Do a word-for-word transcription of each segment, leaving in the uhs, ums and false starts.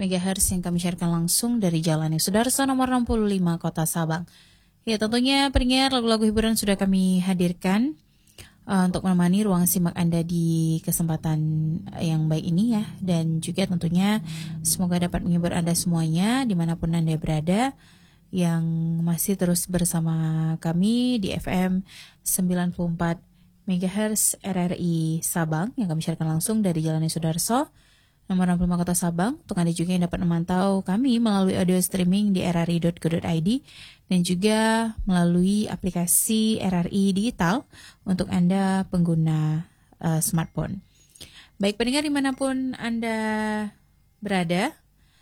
megahertz yang kami siarkan langsung dari Jalan Sudarso nomor enam puluh lima Kota Sabang. Ya, tentunya pendengar, lagu-lagu hiburan sudah kami hadirkan uh, untuk menemani ruang simak Anda di kesempatan yang baik ini ya. Dan juga tentunya semoga dapat menghibur Anda semuanya dimanapun Anda berada, yang masih terus bersama kami di F M sembilan puluh empat megahertz R R I Sabang yang kami siarkan langsung dari Jalan Sudarso nomor enam puluh lima Kota Sabang. Untuk Anda juga yang dapat memantau kami melalui audio streaming di r r i dot co dot i d dan juga melalui aplikasi R R I Digital untuk Anda pengguna uh, smartphone. Baik pendengar dimanapun Anda berada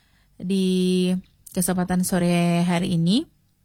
di kesempatan sore hari ini,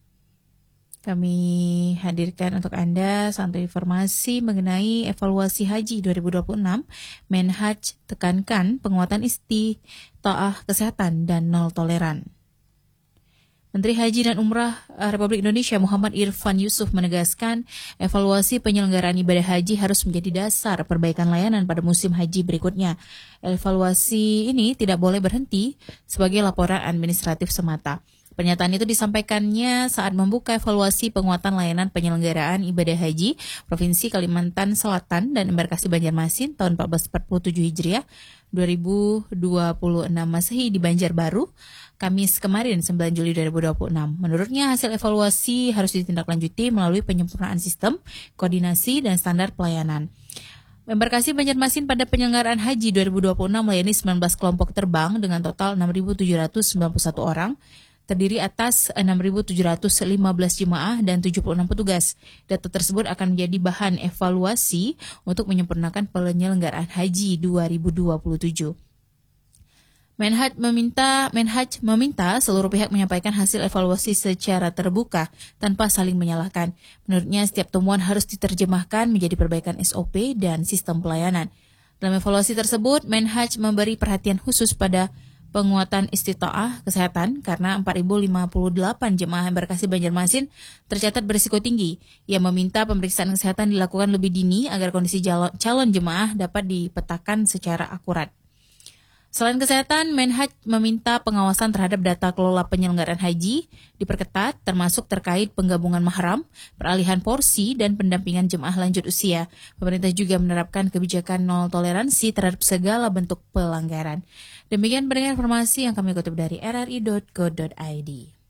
kami hadirkan untuk Anda satu informasi mengenai evaluasi haji dua ribu dua puluh enam. Menhaj tekankan penguatan istiqaah kesehatan dan nol toleran. Menteri Haji dan Umrah Republik Indonesia Muhammad Irfan Yusuf menegaskan evaluasi penyelenggaraan ibadah haji harus menjadi dasar perbaikan layanan pada musim haji berikutnya. Evaluasi ini tidak boleh berhenti sebagai laporan administratif semata. Pernyataan itu disampaikannya saat membuka evaluasi penguatan layanan penyelenggaraan ibadah haji Provinsi Kalimantan Selatan dan Embarkasi Banjarmasin tahun seribu empat ratus empat puluh tujuh Hijriah dua ribu dua puluh enam Masehi di Banjarbaru, Kamis kemarin sembilan Juli dua ribu dua puluh enam. Menurutnya hasil evaluasi harus ditindaklanjuti melalui penyempurnaan sistem, koordinasi, dan standar pelayanan. Embarkasi Banjarmasin pada penyelenggaraan haji dua ribu dua puluh enam melayani sembilan belas kelompok terbang dengan total enam ribu tujuh ratus sembilan puluh satu orang, terdiri atas enam ribu tujuh ratus lima belas jemaah dan tujuh puluh enam petugas. Data tersebut akan menjadi bahan evaluasi untuk menyempurnakan penyelenggaraan haji dua ribu dua puluh tujuh. Menhaj meminta Menhaj meminta seluruh pihak menyampaikan hasil evaluasi secara terbuka tanpa saling menyalahkan. Menurutnya setiap temuan harus diterjemahkan menjadi perbaikan S O P dan sistem pelayanan. Dalam evaluasi tersebut, Menhaj memberi perhatian khusus pada penguatan istiqaah kesehatan karena empat ribu lima puluh delapan jemaah Embarkasi Banjarmasin tercatat berisiko tinggi. Ia meminta pemeriksaan kesehatan dilakukan lebih dini agar kondisi calon jemaah dapat dipetakan secara akurat. Selain kesehatan, Menhaj meminta pengawasan terhadap data kelola penyelenggaraan haji diperketat, termasuk terkait penggabungan mahram, peralihan porsi, dan pendampingan jemaah lanjut usia. Pemerintah juga menerapkan kebijakan nol toleransi terhadap segala bentuk pelanggaran. Demikian pendengar informasi yang kami kutip dari r r i dot co dot i d.